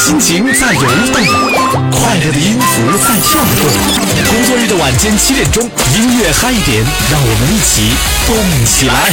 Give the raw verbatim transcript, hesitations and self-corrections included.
心情在游动，快乐的音符在跳动。工作日的晚间七点钟，音乐嗨一点，让我们一起动起来。